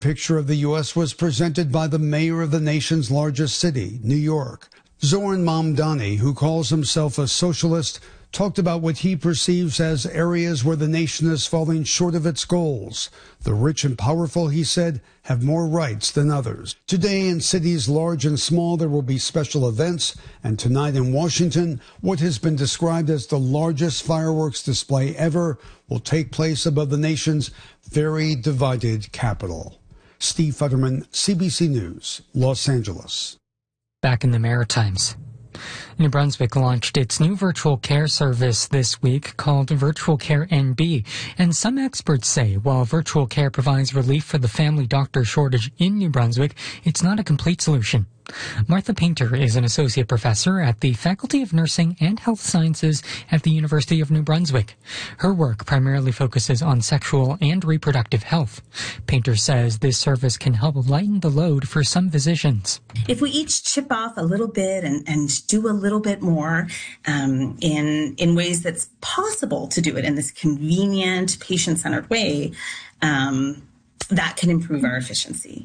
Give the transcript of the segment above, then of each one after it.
Picture of the U.S. was presented by the mayor of the nation's largest city, New York. Zoran Mamdani, who calls himself a socialist, talked about what he perceives as areas where the nation is falling short of its goals. The rich and powerful, he said, have more rights than others. Today in cities large and small, there will be special events. And tonight in Washington, what has been described as the largest fireworks display ever will take place above the nation's very divided capital. Steve Futterman, CBC News, Los Angeles. Back in the Maritimes. New Brunswick launched its new virtual care service this week called Virtual Care NB, and some experts say while virtual care provides relief for the family doctor shortage in New Brunswick, it's not a complete solution. Martha Painter is an associate professor at the Faculty of Nursing and Health Sciences at the University of New Brunswick. Her work primarily focuses on sexual and reproductive health. Painter says this service can help lighten the load for some physicians. If we each chip off a little bit and do a little bit more in ways that's possible to do it in this convenient, patient-centered way, that can improve our efficiency.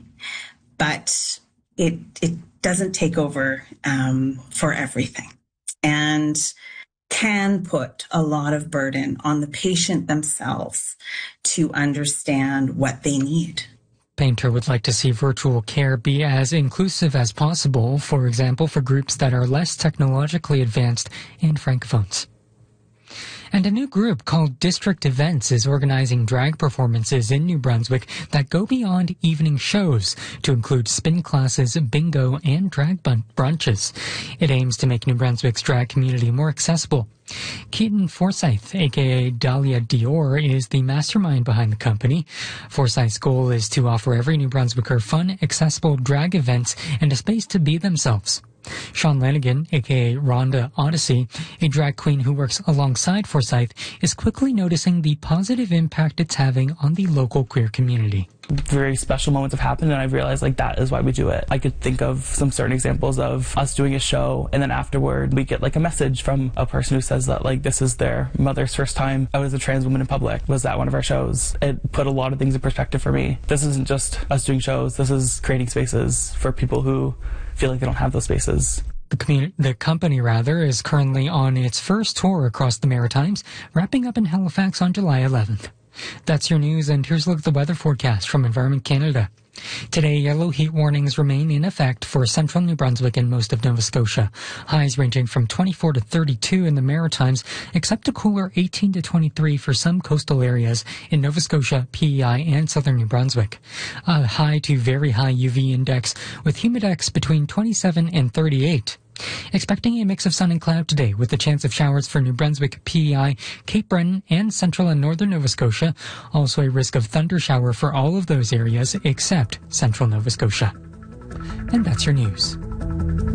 But it doesn't take over for everything and can put a lot of burden on the patient themselves to understand what they need. Painter would like to see virtual care be as inclusive as possible, for example, for groups that are less technologically advanced and francophones. And a new group called District Events is organizing drag performances in New Brunswick that go beyond evening shows to include spin classes, bingo, and drag brunches. It aims to make New Brunswick's drag community more accessible. Keaton Forsyth, a.k.a. Dahlia Dior, is the mastermind behind the company. Forsyth's goal is to offer every New Brunswicker fun, accessible drag events and a space to be themselves. Sean Lanigan, a.k.a. Rhonda Odyssey, a drag queen who works alongside Forsyth, is quickly noticing the positive impact it's having on the local queer community. Very special moments have happened, and I've realized that is why we do it. I could think of some certain examples of us doing a show, and then afterward we get a message from a person who says that this is their mother's first time out as a trans woman in public, was at one of our shows. It put a lot of things in perspective for me. This isn't just us doing shows, this is creating spaces for people who feel like they don't have those spaces. The company is currently on its first tour across the Maritimes, wrapping up in Halifax on July 11th. That's your news, and here's a look at the weather forecast from Environment Canada. Today, yellow heat warnings remain in effect for central New Brunswick and most of Nova Scotia. Highs ranging from 24 to 32 in the Maritimes, except a cooler 18 to 23 for some coastal areas in Nova Scotia, PEI, and southern New Brunswick. A high to very high UV index with humidex between 27 and 38. Expecting a mix of sun and cloud today with a chance of showers for New Brunswick, PEI, Cape Breton, and central and northern Nova Scotia. Also a risk of thunder shower for all of those areas except central Nova Scotia. And that's your news.